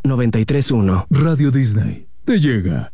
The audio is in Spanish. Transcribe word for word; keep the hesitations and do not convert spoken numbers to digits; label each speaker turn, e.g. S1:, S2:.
S1: noventa y tres punto uno.
S2: Radio Disney te llega.